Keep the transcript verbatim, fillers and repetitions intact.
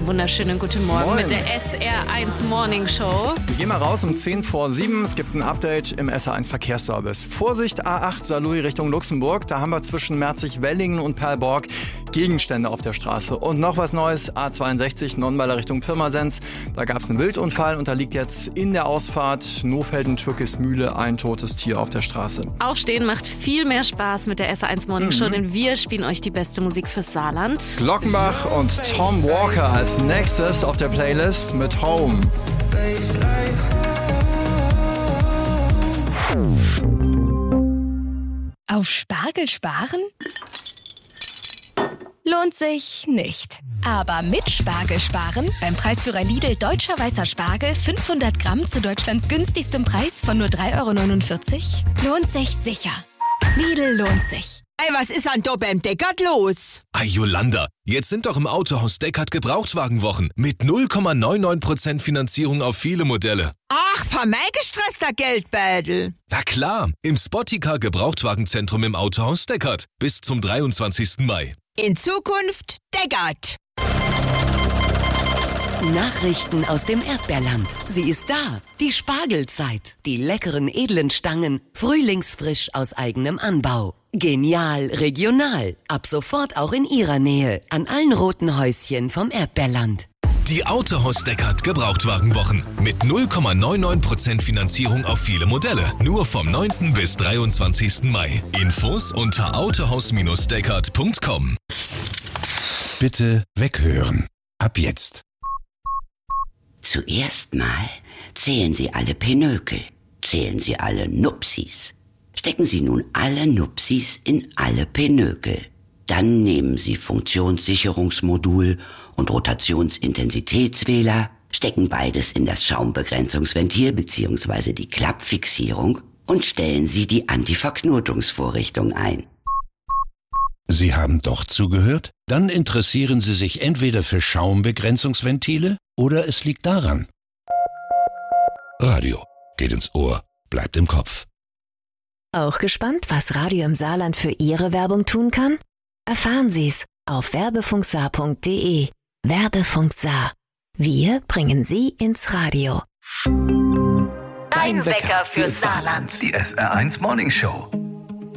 wunderschönen guten Morgen Moin. mit der S R eins Morning Show. Wir gehen mal raus um zehn vor sieben. Es gibt ein Update im S R eins Verkehrsservice. Vorsicht, A acht Saarlouis Richtung Luxemburg. Da haben wir zwischen Merzig-Wellingen und Perlborg Gegenstände auf der Straße. Und noch was Neues, A zweiundsechzig Nonnweiler Richtung Pirmasens. Da gab es einen Wildunfall und da liegt jetzt in der Ausfahrt Nofelden-Türkismühle ein totes Tier auf der Straße. Aufstehen macht viel mehr Spaß mit der S R eins Morning Show, Mhm. denn wir spielen euch die beste Musik fürs Saarland. Glockenbach und Tom Walker als nächstes auf der Playlist mit Home. Auf Spargel sparen? Lohnt sich nicht. Aber mit Spargel sparen, beim Preisführer Lidl Deutscher Weißer Spargel fünfhundert Gramm zu Deutschlands günstigstem Preis von nur drei Euro neunundvierzig, lohnt sich sicher. Lidl lohnt sich. Ey, was ist an da beim Deckard los? Ei, Jolanda, jetzt sind doch im Autohaus Deckard Gebrauchtwagenwochen mit null Komma neunundneunzig Prozent Finanzierung auf viele Modelle. Ach, von mein gestresster Geldbeutel. Na klar, im Spotticar Gebrauchtwagenzentrum im Autohaus Deckard bis zum dreiundzwanzigsten Mai. In Zukunft Deckard. Nachrichten aus dem Erdbeerland. Sie ist da. Die Spargelzeit. Die leckeren, edlen Stangen. Frühlingsfrisch aus eigenem Anbau. Genial, regional. Ab sofort auch in Ihrer Nähe. An allen roten Häuschen vom Erdbeerland. Die Autohaus Deckard Gebrauchtwagenwochen mit null Komma neunundneunzig Prozent Finanzierung auf viele Modelle. Nur vom neunten bis dreiundzwanzigsten Mai. Infos unter autohaus deckard punkt com. Bitte weghören. Ab jetzt. Zuerst mal zählen Sie alle Pinökel, zählen Sie alle Nupsis. Stecken Sie nun alle Nupsis in alle Pinökel. Dann nehmen Sie Funktionssicherungsmodul und Rotationsintensitätswähler, stecken beides in das Schaumbegrenzungsventil bzw. die Klappfixierung und stellen Sie die Antiverknotungsvorrichtung ein. Sie haben doch zugehört? Dann interessieren Sie sich entweder für Schaumbegrenzungsventile oder es liegt daran. Radio geht ins Ohr, bleibt im Kopf. Auch gespannt, was Radio im Saarland für Ihre Werbung tun kann? Erfahren Sie's auf werbefunksaar punkt de. Werbefunk Saar. Wir bringen Sie ins Radio. Dein Wecker für Saarland. Die S R eins Morning Show.